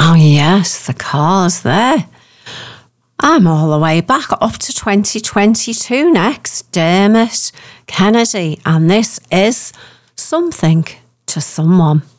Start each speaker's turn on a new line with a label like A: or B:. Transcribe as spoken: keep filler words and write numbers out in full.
A: Oh, yes, the car's there. I'm all the way back up to twenty twenty-two next. Dermot Kennedy, and this is Something to Someone.